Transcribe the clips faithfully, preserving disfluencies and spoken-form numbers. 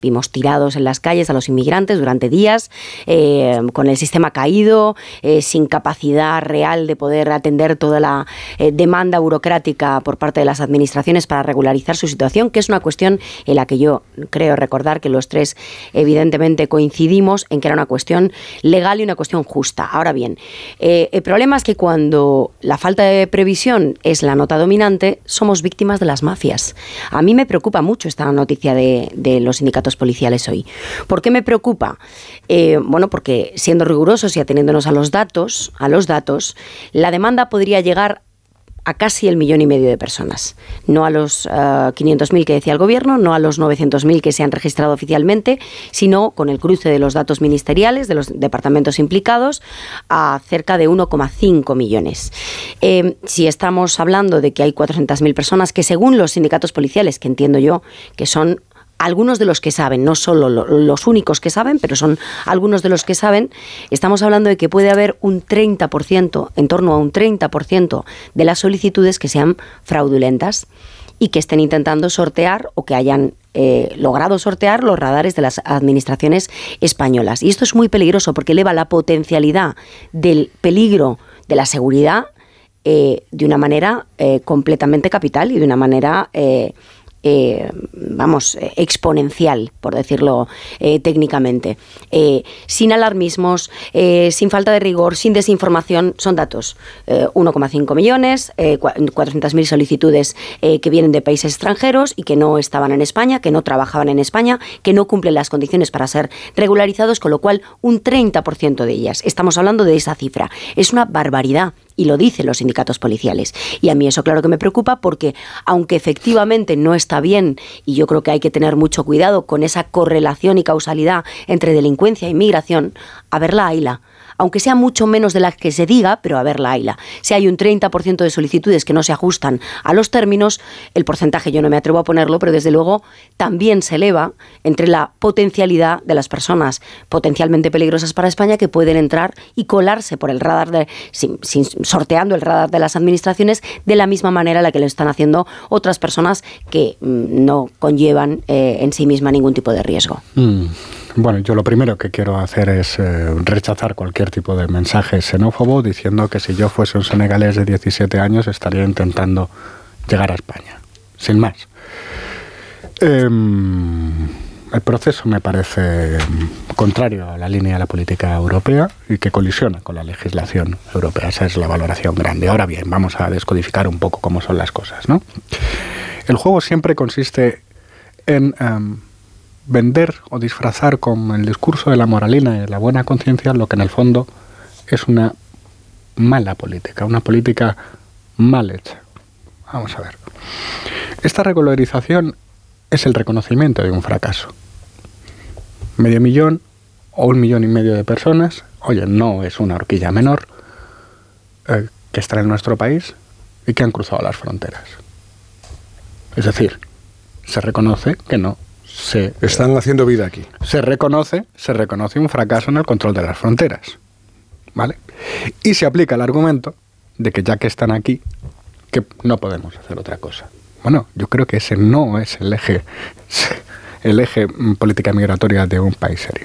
Vimos tirados en las calles a los inmigrantes durante días, eh, con el sistema caído, eh, sin capacidad real de poder atender toda la eh, demanda burocrática por parte de las administraciones para regularizar su situación, que es una cuestión en la que yo creo recordar que los tres evidentemente coincidimos en que era una cuestión legal y una cuestión justa. Ahora bien, eh, el problema es que cuando la falta de previsión es la nota dominante, somos víctimas de las mafias. A mí me preocupa mucho esta noticia de, de los sindicatos policiales hoy. ¿Por qué me preocupa? Eh, bueno, porque siendo rigurosos y ateniéndonos a los datos, a los datos, la demanda podría llegar a casi el millón y medio de personas. No a los uh, quinientos mil que decía el gobierno, no a los novecientos mil que se han registrado oficialmente, sino con el cruce de los datos ministeriales, de los departamentos implicados, a cerca de uno coma cinco millones. Eh, si estamos hablando de que hay cuatrocientas mil personas que, según los sindicatos policiales, que entiendo yo que son algunos de los que saben, no solo los únicos que saben, pero son algunos de los que saben, estamos hablando de que puede haber un treinta por ciento, en torno a un treinta por ciento de las solicitudes que sean fraudulentas y que estén intentando sortear o que hayan eh, logrado sortear los radares de las administraciones españolas. Y esto es muy peligroso porque eleva la potencialidad del peligro de la seguridad eh, de una manera eh, completamente capital y de una manera Eh, Eh, vamos, eh, exponencial, por decirlo eh, técnicamente. Eh, sin alarmismos, eh, sin falta de rigor, sin desinformación, son datos. Eh, uno coma cinco millones, eh, cuatrocientas mil solicitudes eh, que vienen de países extranjeros y que no estaban en España, que no trabajaban en España, que no cumplen las condiciones para ser regularizados, con lo cual un treinta por ciento de ellas. Estamos hablando de esa cifra. Es una barbaridad. Y lo dicen los sindicatos policiales. Y a mí eso claro que me preocupa porque, aunque efectivamente no está bien, y yo creo que hay que tener mucho cuidado con esa correlación y causalidad entre delincuencia e inmigración, a verla hayla. Aunque sea mucho menos de la que se diga, pero a verla hayla. Si hay un treinta por ciento de solicitudes que no se ajustan a los términos, el porcentaje yo no me atrevo a ponerlo, pero desde luego también se eleva entre la potencialidad de las personas potencialmente peligrosas para España que pueden entrar y colarse por el radar, de, sin, sin, sorteando el radar de las administraciones de la misma manera en la que lo están haciendo otras personas que mmm, no conllevan eh, en sí misma ningún tipo de riesgo. Mm. Bueno, yo lo primero que quiero hacer es eh, rechazar cualquier tipo de mensaje xenófobo diciendo que si yo fuese un senegalés de diecisiete años estaría intentando llegar a España, sin más. Eh, el proceso me parece contrario a la línea de la política europea y que colisiona con la legislación europea. Esa es la valoración grande. Ahora bien, vamos a descodificar un poco cómo son las cosas, ¿no? El juego siempre consiste en Um, vender o disfrazar con el discurso de la moralina y de la buena conciencia lo que en el fondo es una mala política, una política mal hecha. Vamos a ver. Esta regularización es el reconocimiento de un fracaso. Medio millón o un millón y medio de personas, oye, no es una horquilla menor, eh, que están en nuestro país y que han cruzado las fronteras. Es decir, se reconoce que no Se, Están haciendo vida aquí. Se reconoce, se reconoce un fracaso en el control de las fronteras, ¿vale? Y se aplica el argumento de que ya que están aquí, que no podemos hacer otra cosa. Bueno, yo creo que ese no es el eje, el eje política migratoria de un país serio.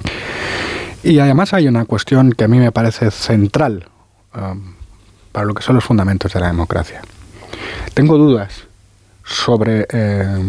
Y además hay una cuestión que a mí me parece central um, para lo que son los fundamentos de la democracia. Tengo dudas sobre Eh,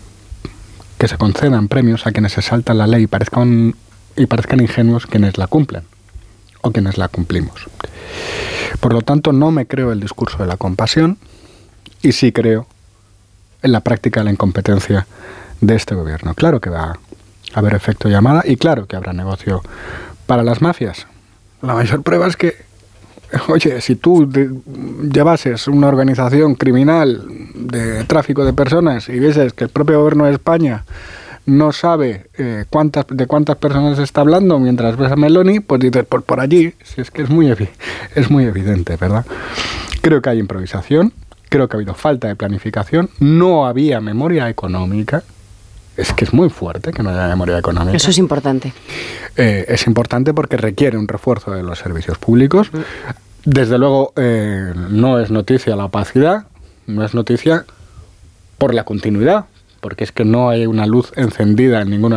que se concedan premios a quienes se saltan la ley y parezcan, y parezcan ingenuos quienes la cumplen o quienes la cumplimos. Por lo tanto, no me creo el discurso de la compasión y sí creo en la práctica de la incompetencia de este gobierno. Claro que va a haber efecto llamada y claro que habrá negocio para las mafias. La mayor prueba es que, oye, si tú de, llevases una organización criminal de tráfico de personas y vieses que el propio gobierno de España no sabe eh, cuántas de cuántas personas se está hablando mientras ves a Meloni, pues dices, por, por allí, si es que es muy, evi- es muy evidente, ¿verdad? Creo que hay improvisación, creo que ha habido falta de planificación, no había memoria económica. Es que es muy fuerte que no haya memoria económica. Eso es importante. Eh, es importante porque requiere un refuerzo de los servicios públicos. Desde luego, eh, no es noticia la opacidad, no es noticia por la continuidad, porque es que no hay una luz encendida en ninguna